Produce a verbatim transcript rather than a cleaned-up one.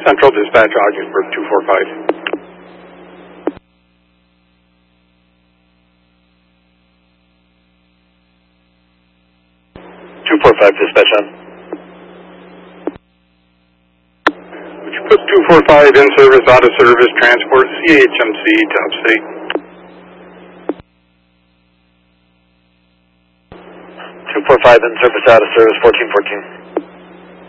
Central Dispatch, Augsburg two four five. two four five, dispatch on. Would you put two four five in service, out of service, transport, C H M C to upstate? two four five in service, out of service, fourteen fourteen.